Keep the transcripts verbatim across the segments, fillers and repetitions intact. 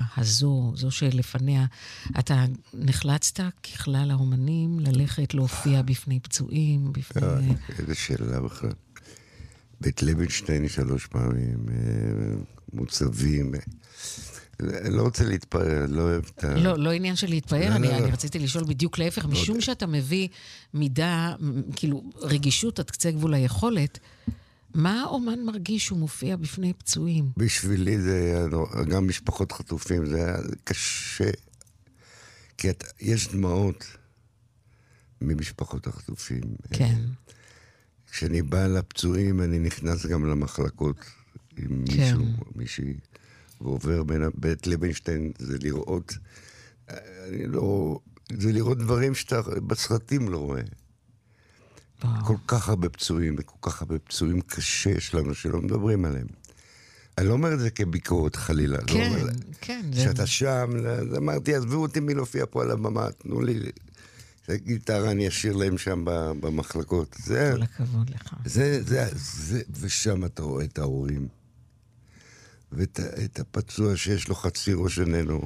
הזו, זו שלפניה, אתה נחלצת ככלל האומנים ללכת להופיע בפני פצועים, בפני... איזה שאלה בכלל. בית לוינשטיין שלוש פעמים, מוצבים... אני לא רוצה להתפאר, לא אוהב את ה... לא, לא עניין של להתפאר, אני רציתי לשאול בדיוק להפך, משום שאתה מביא מידה, כאילו, רגישות עד קצה גבול היכולת, מה האומן מרגיש שהוא מופיע בפני פצועים? בשבילי זה היה, גם משפחות חטופים, זה היה קשה, כי יש דמעות ממשפחות החטופים. כן. כשאני בא לפצועים, אני נכנס גם למחלקות עם מישהו, מישהי, ועובר בין בית לוינשטיין, זה לראות, אני לא, זה לראות דברים שאתה בסרטים לא רואה. וואו. כל כך הרבה פצועים, וכל כך הרבה פצועים קשה שלנו, שלא מדברים עליהם. אני לא אומר את זה כביקורת חלילה. כן, לא אומר, כן. שאתה זה... שם, אמרתי, עזבו אותי מלהופיע פה על הבמה, תנו לי, גיטרה, אני אשאיר להם שם במחלקות. זה, כל הכבוד לך. זה, זה, זה, ושם אתה רואה את ההורים. ואת את הפצוע שיש לו חצי ראש עינינו.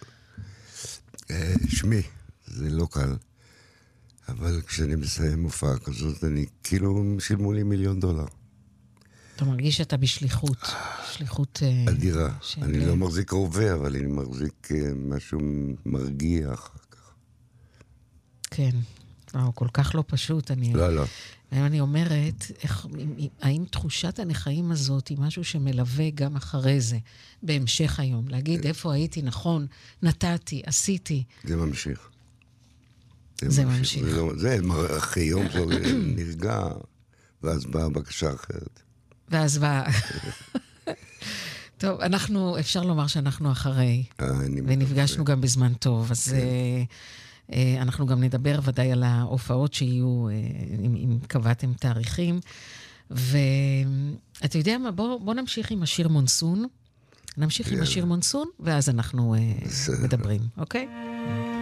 שמי, זה לא קל. אבל כשאני מסיים מופעה כזאת, אני כאילו שילמו לי מיליון דולר. אתה מרגיש שאתה בשליחות. שליחות... אדירה. של... אני לא מחזיק רובה, אבל אני מחזיק משהו מרגיע אחר כך. כן. וואו, כל כך לא פשוט. אני... לא, לא. אני אומרת, איך, האם תחושת הנכאים הזאת היא משהו שמלווה גם אחרי זה, בהמשך היום? להגיד איפה הייתי, נכון, נתתי, עשיתי. זה ממשיך. זה ממשיך. זה, לא, זה אחרי יום זה נרגע, ואז באה בקשה אחרת. ואז באה. טוב, אנחנו, אפשר לומר שאנחנו אחרי, ונפגשנו גם בזמן טוב, אז... אנחנו גם נדבר ודאי על ההופעות שיהיו, אם, אם קבעתם תאריכים. ואתה יודע מה, בוא, בוא נמשיך עם השיר מונסון. נמשיך עם השיר מונסון, ואז אנחנו מדברים, אוקיי?